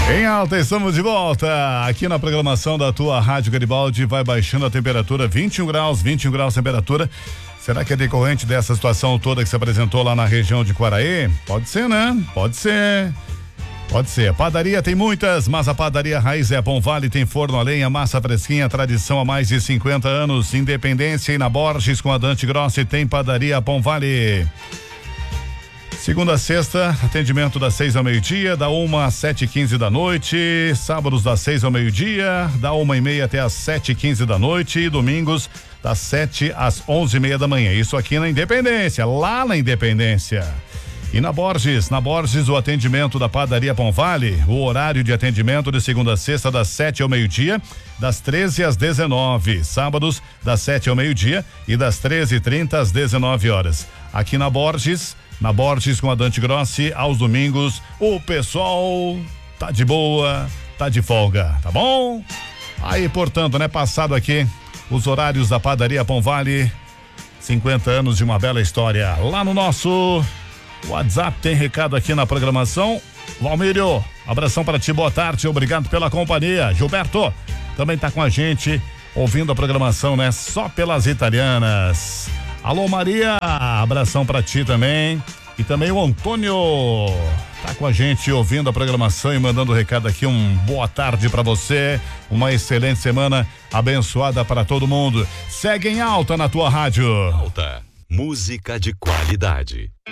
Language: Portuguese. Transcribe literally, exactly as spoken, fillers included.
Em alta, estamos de volta aqui na programação da tua Rádio Garibaldi. Vai baixando a temperatura, vinte e um graus, vinte e um graus temperatura. Será que é decorrente dessa situação toda que se apresentou lá na região de Quaraí? Pode ser, né? Pode ser. Pode ser. Padaria tem muitas, mas a padaria Raiz é Bom Vale, tem forno a lenha, massa fresquinha, tradição há mais de cinquenta anos. Independência e na Borges com a Dante Grossi tem padaria Bom Vale. Segunda a sexta, atendimento das seis ao meio-dia, da uma às sete e quinze da noite. Sábados das seis ao meio-dia, da uma e meia até às sete e quinze da noite. E domingos das sete às onze e meia da manhã. Isso aqui na Independência, lá na Independência. E na Borges, na Borges o atendimento da padaria Bom Vale, o horário de atendimento de segunda a sexta das sete ao meio-dia, das treze às dezenove. Sábados das sete ao meio-dia e das treze e trinta às dezenove horas. Aqui na Borges. Na Borges com a Dante Grossi, aos domingos, o pessoal tá de boa, tá de folga, tá bom? Aí, portanto, né, passado aqui os horários da padaria Bom Vale, cinquenta anos de uma bela história. Lá no nosso WhatsApp tem recado aqui na programação. Valmírio, abração para ti, boa tarde, obrigado pela companhia. Gilberto também tá com a gente, ouvindo a programação, né, só pelas italianas. Alô Maria, abração pra ti também. E também o Antônio tá com a gente ouvindo a programação e mandando recado aqui. Um boa tarde pra você, uma excelente semana abençoada para todo mundo. Segue em alta na tua rádio. Alta, música de qualidade.